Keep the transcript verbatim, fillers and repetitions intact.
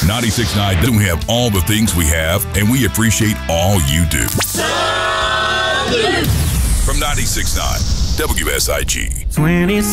ninety-six point nine, we have all the things we have, and we appreciate all you do. Salute! From ninety-six point nine W S I G.